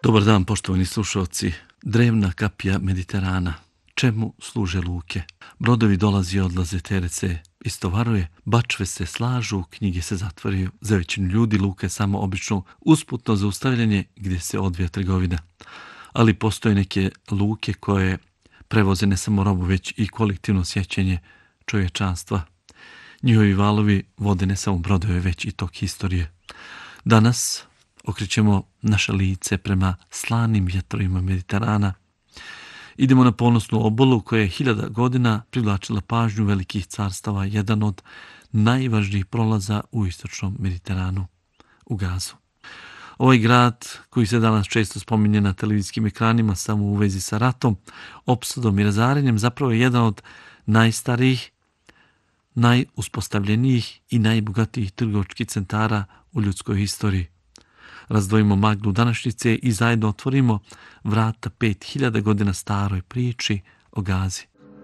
Dobar dan, poštovani slušalci. Drevna kapija Mediterana. Čemu služe luke? Brodovi dolazi i odlaze, teret se istovaruje, bačve se slažu, knjige se zatvaraju. Za većinu ljudi luka je samo obično usputno zaustavljanje gdje se odvija trgovina. Ali postoje neke luke koje prevoze ne samo robu, već i kolektivno sjećanje čovječanstva. Njihovi valovi vode ne samo brodove, već i tok historije. Danas okrećemo naše lice prema slanim vjetrovima Mediterana. Idemo na ponosnu obalu koja je 1000 godina privlačila pažnju velikih carstava, jedan od najvažnijih prolaza u istočnom Mediteranu, u Gazu. Ovaj grad, koji se danas često spominje na televizijskim ekranima samo u vezi sa ratom, opsadom i razarenjem, zapravo je jedan od najstarijih, najuspostavljenijih i najbogatijih trgovačkih centara u ljudskoj historiji. Razdvojimo maglu današnjice i zajedno otvorimo vrata 5000 godina staroj priči o Gazi.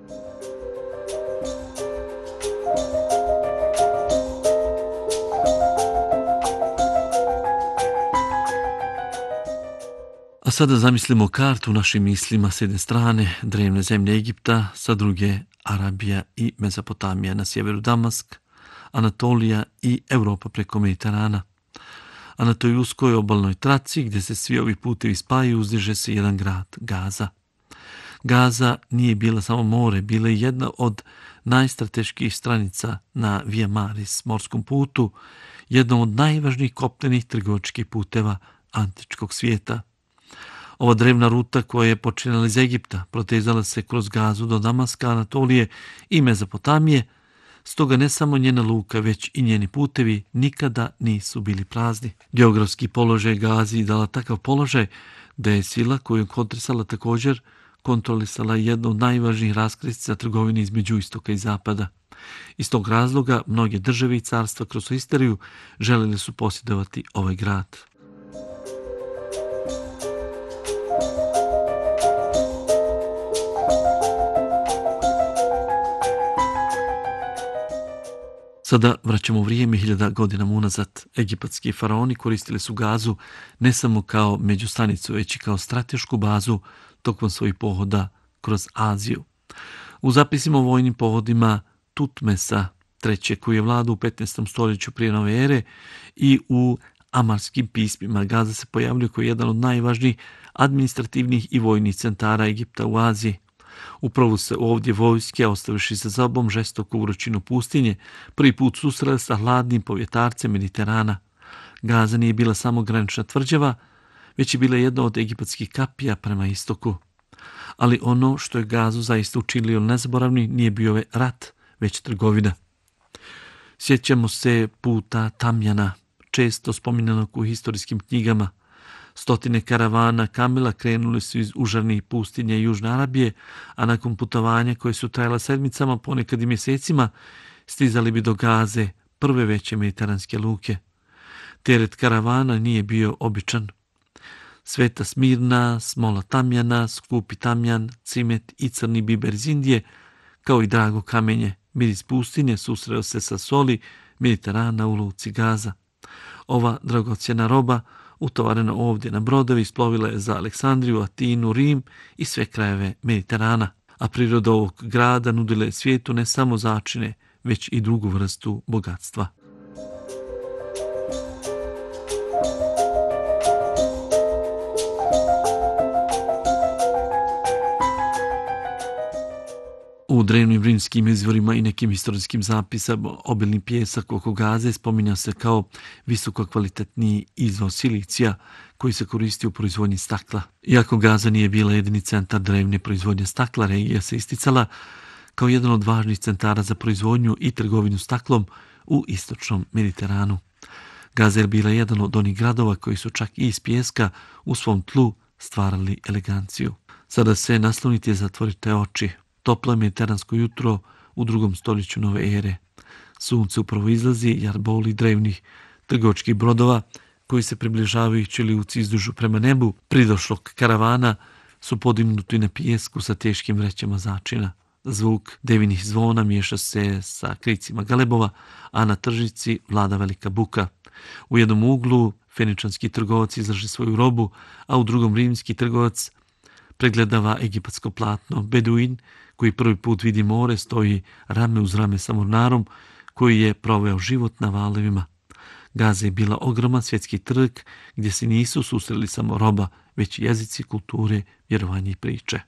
A sada zamislimo kartu u našim mislima. S jedne strane drevne zemlje Egipta, sa druge Arabija i Mezopotamija, na sjeveru Damask, Anatolija i Europa preko Mediterana. A na toj uskoj obalnoj traci, gdje se svi ovi putevi spajaju, uzdiže se jedan grad, Gaza. Gaza nije bila samo more, bila je jedna od najstrateškijih stranica na Via Maris, morskom putu, jedna od najvažnijih kopnenih trgovačkih puteva antičkog svijeta. Ova drevna ruta koja je počinjala iz Egipta protezala se kroz Gazu do Damaska, Anatolije i Mezopotamije, stoga ne samo njena luka, već i njeni putevi nikada nisu bili prazni. Geografski položaj Gazi dala takav položaj da je sila koju kontrisala također kontrolisala jednu od najvažnijih raskrsnica trgovine između istoka i zapada. Iz tog razloga mnoge države i carstva kroz historiju željeli su posjedovati ovaj grad. Sada vraćamo vrijeme 1000 godina unazad. Egipatski faraoni koristili su Gazu ne samo kao međustanicu, već i kao stratešku bazu tokom svojih pohoda kroz Aziju. U zapisima o vojnim pohodima Tutmesa III, koji je vladao u 15. stoljeću prije nove ere, i u amarskim pismima Gaza se pojavljuje kao jedan od najvažnijih administrativnih i vojnih centara Egipta u Aziji. Upravo se ovdje vojske, ostavivši za sobom žestoku vrućinu pustinje, prvi put susreli sa hladnim povjetarcem Mediterana. Gaza nije bila samo granična tvrđava, već je bila jedna od egipatskih kapija prema istoku. Ali ono što je Gazu zaista učinilo nezaboravni nije bio rat, već trgovina. Sjećamo se puta Tamjana, često spominjanog u historijskim knjigama. Stotine karavana kamela krenuli su iz užarnih pustinja Južne Arabije, a nakon putovanja koje su trajala sedmicama, ponekad i mjesecima, stizali bi do Gaze, prve veće mediteranske luke. Teret karavana nije bio običan. Sveta Smirna, smola tamjana, skupi tamjan, cimet i crni biber iz Indije, kao i drago kamenje, miris pustinje susreo se sa soli Mediterana u luci Gaza. Ova dragocjena roba, utovarena ovdje na brodovi, isplovila je za Aleksandriju, Atinu, Rim i sve krajeve Mediterana. A priroda ovog grada nudila je svijetu ne samo začine, već i drugu vrstu bogatstva. U drevnim rimskim izvorima i nekim historijskim zapisama obilni pijesak oko Gaze spominja se kao visoko kvalitetniji izvor silicija koji se koristi u proizvodnji stakla. Iako Gaza nije bila jedini centar drevne proizvodnje stakla, regija se isticala kao jedan od važnih centara za proizvodnju i trgovinu staklom u istočnom Mediteranu. Gaza je bila jedan od onih gradova koji su čak i iz pijeska u svom tlu stvarali eleganciju. Sada se naslonite i zatvorite oči. Toplo je mediteransko jutro u 2. stoljeću nove ere. Sunce upravo izlazi, jarboli drevnih trgovačkih brodova koji se približavajući luci izdužu prema nebu pridošlog karavana su podignuti na pijesku sa teškim vrećama začina. Zvuk devinih zvona miješa se sa kricima galebova, a na tržnici vlada velika buka. U jednom uglu feničanski trgovac izlaže svoju robu, a u drugom rimski trgovac pregledava egipatsko platno. Beduin, koji prvi put vidi more, stoji rame uz rame sa mornarom, koji je proveo život na valevima. Gaza je bila ogroman svjetski trg gdje se nisu susreli samo roba, već jezici, kulture, vjerovanje i priče.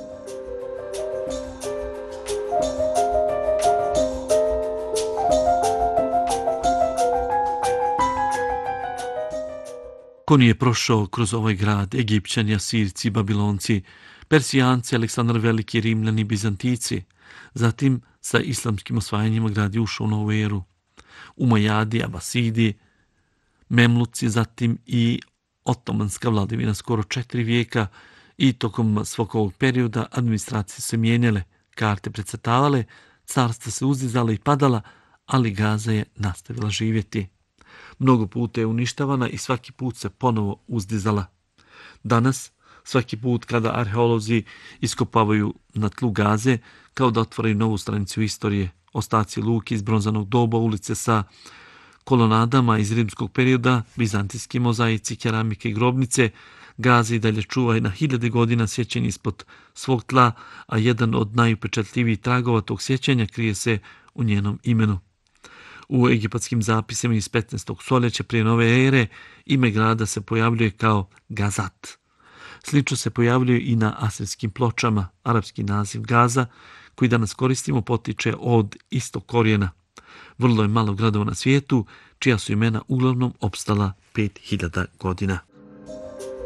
Ko nije prošao kroz ovaj grad, Egipćani, Asirci, Babilonci, Persijanci, Aleksandar Veliki, Rimljani, Bizantici, zatim sa islamskim osvajanjima grad je ušao u novu eru. Umajadi, Abasidi, Memluci, zatim i otomanska vladavina skoro 4 vijeka i tokom svog ovog perioda administracije se mijenjale, karte precrtavale, carstva se uzdizala i padala, ali Gaza je nastavila živjeti. Mnogo puta je uništavana i svaki put se ponovo uzdizala. Danas, svaki put kada arheolozi iskopavaju na tlu Gaze, kao da otvaraju novu stranicu istorije, ostaci luki iz bronzanog doba, ulice sa kolonadama iz rimskog perioda, bizantijski mozaici, keramike i grobnice, Gaza i dalje čuva na 1000 godina sjećanje ispod svog tla, a jedan od najupečatljivijih tragova tog sjećanja krije se u njenom imenu. U egipatskim zapisima iz 15. stoljeća prije nove ere ime grada se pojavljuje kao Gazat. Slično se pojavljuje i na asirskim pločama. Arapski naziv Gaza, koji danas koristimo, potiče od istog korijena. Vrlo je malo gradova na svijetu, čija su imena uglavnom opstala 5000 godina.